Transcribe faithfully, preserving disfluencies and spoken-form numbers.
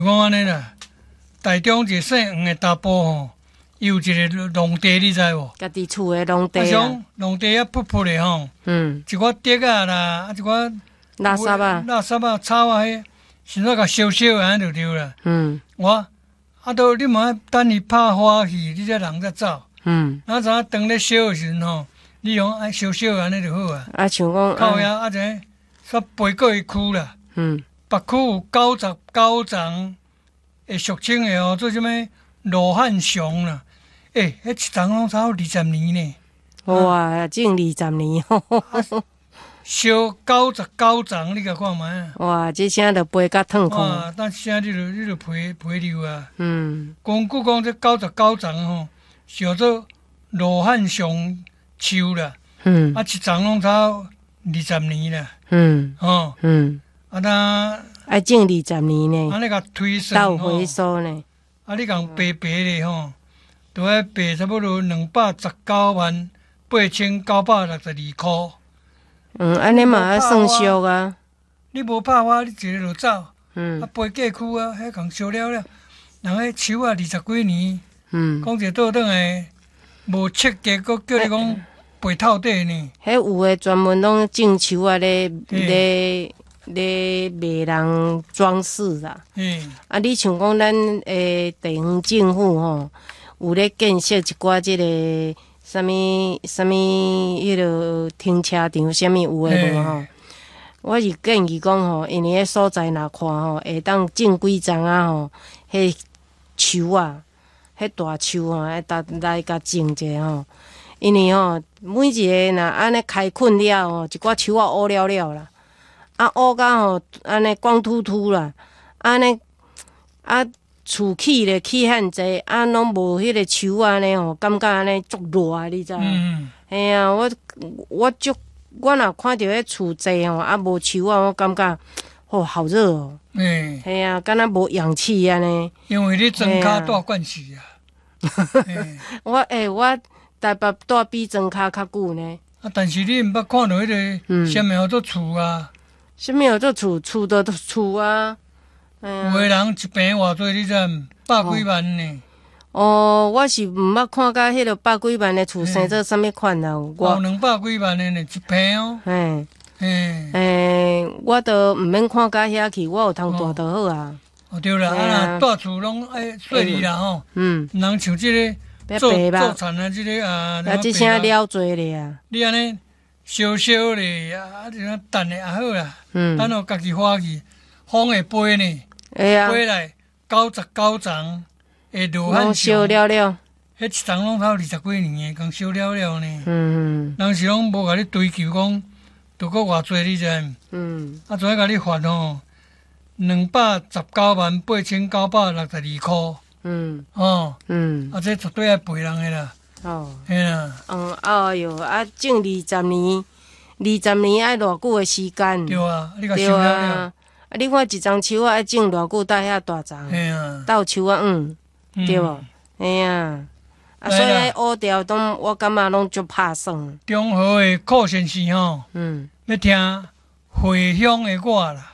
讲安尼啦，台中一个姓黄的查甫吼，伊有一个农地，你知无？ 家己厝的农地啊。 像农地啊，噗噗的吼， 嗯， 一寡竹啊啦，啊一寡垃圾啊， 垃圾啊、草啊，迄现在甲烧烧安尼就对啦。 嗯， 我啊，都你莫等伊拍花去，你这人才走。 嗯， 哪知影当咧烧的时阵吼，你用爱烧烧安尼就好啊。 啊，像讲靠遐啊，一煞飞过一区啦。 嗯， 北区有九十九丛会俗称的哦，做什物罗汉松啦。诶、欸，迄一丛拢差不多二十年呢。 哇，种二十年吼。 烧九十九丛，你甲看觅啊。 哇，这声就飞甲脱空。 哇，等声你就你就赔赔溜啊。 嗯， 根据讲这九十九丛吼，叫做罗汉松树啦。 嗯， 啊，一丛拢差二十年啦。 嗯， 哦， 嗯， 啊，那爱种二十年呢， 安尼甲推算倒吼， 回收呢。 啊，你共白白咧吼，都要白差不多两百十九万八千九百六十二箍。 嗯，安尼嘛要算俗啊。 你无拍花，你一个就走。 嗯啊，飞过区啊，迄共烧了了。人迄树啊，二十几年， 嗯， 讲一个倒转来，无切结，佫叫你讲背透底呢。 迄有诶专门拢种树啊，咧咧咧卖人装饰啦。 嗯， 啊，你像讲咱诶地方政府吼，有咧建设一寡即个啥物啥物迄落停车场，啥物有诶无吼？我是建议讲吼，因为迄所在若看吼，会当种几丛啊吼，迄树啊，迄大树吼，来搭来甲种者吼。因为吼，每一个若安尼开垦了吼，一寡树啊乌了了啦，啊乌甲吼安尼光秃秃啦，安尼啊厝起咧起遐济，啊拢无迄个树安尼吼，感觉安尼足热，你知无？ 嗯， 嘿啊，我我足。我若看到迄厝济吼，啊无树啊，我感觉哦好热哦。 诶， 嘿啊，敢若无氧气安尼。 因为你庄脚大惯势啊。 我诶、欸，我台北住比庄脚较久呢。 啊，但是你毋捌看到迄个啥物叫做厝啊？ 啥物叫做厝？厝就厝啊。 有诶人一平偌济，你知毋？百几万呢。 哦，我是毋捌看到迄个百几万的厝生做啥物款啊？我有两百几万的呢，一平哦。 嘿， 嘿， 诶，我都毋免看到遐去，我有通住就好啊。 哦对啦，啊，大厝拢爱细腻啦吼。嗯。人像即个做做田啊，即个啊。 啊，即声了济咧啊。 你安尼烧烧咧啊，就等咧也好啦。嗯。等互家己花去，风会飞呢。会啊。飞来九十九丛。会罗汉烧了了， 迄一丛拢头二十几年诶，刚烧了了呢。 嗯， 人是拢无甲你追求讲，着搁偌济你知？嗯，啊，昨下甲你罚吼，两百十九万八千九百六十二箍。嗯，哦，嗯，啊，这绝对爱赔人诶啦。哦，嘿啦。 嗯，哎哟，啊，种二十年，二十年爱偌久诶时间？ 对啊，你甲烧了了。啊， 你看一丛树啊，爱种偌久，搭遐大丛？ 嘿啊， 稻树啊，嗯。对无？哎呀，啊，所以乌调拢，我感觉拢足拍算。 中和的顾先生吼，嗯，要听回乡的歌啦。